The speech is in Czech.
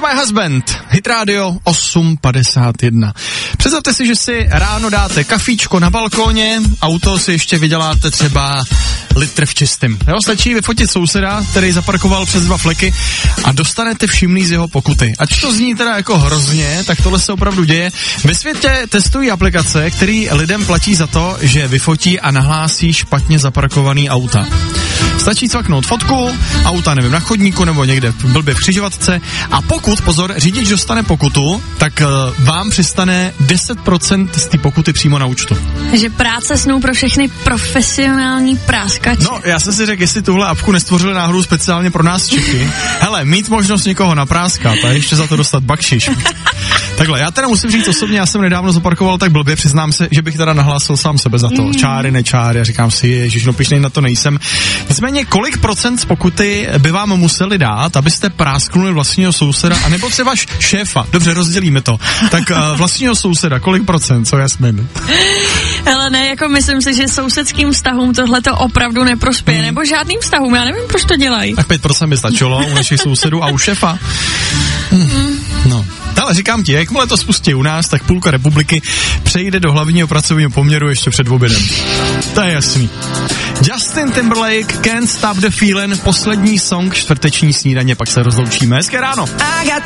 My Husband, Hit Radio 8:51. Představte si, že si ráno dáte kafíčko na balkóně, auto si ještě vyděláte třeba litr v čistým. Jo, stačí vyfotit souseda, který zaparkoval přes 2 fleky a dostanete všimný z jeho pokuty. Ač to zní teda jako hrozně, tak tohle se opravdu děje. Ve světě testují aplikace, které lidem platí za to, že vyfotí a nahlásí špatně zaparkovaný auta. Stačí cvaknout fotku, auta, nevím, na chodníku nebo někde blbě v křižovatce a pokud, pozor, řidič dostane pokutu, tak vám přistane 10% z té pokuty přímo na účtu. Takže práce snou pro všechny profesionální práskače. No, já jsem si řekl, jestli tuhle apku nestvořili náhodou speciálně pro nás Čechy. Hele, mít možnost někoho napráskat a ještě za to dostat bakšiš. Takhle, já teda musím říct osobně, já jsem nedávno zaparkoval tak blbě, přiznám se, že bych teda nahlásil sám sebe za to. Čáry, nečáry, a říkám si, ježiš, no pišnej na to nejsem. Nicméně, kolik procent z pokuty by vám museli dát, abyste prásknuli vlastního souseda, anebo třeba šéfa, dobře, rozdělíme to, tak vlastního souseda, kolik procent, co jasný? Hele, ne, jako myslím si, že sousedským vztahům tohle to opravdu neprospěje, nebo žádným vztahům, já nevím, proč to dělají. Tak 5% by stačilo u našich sousedů a u šéfa. No. Ale říkám ti, jakmile to spustí u nás, tak půlka republiky přejde do hlavního pracovního poměru ještě před obědem. To je jasný. Justin Timberlake, Can't Stop the Feeling, poslední song čtvrteční snídaně, pak se rozloučíme. Hezké ráno.